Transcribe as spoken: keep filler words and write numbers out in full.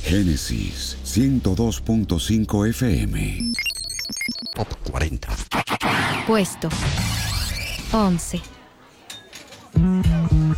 Génesis ciento dos punto cinco F M. Top cuarenta. Puesto once.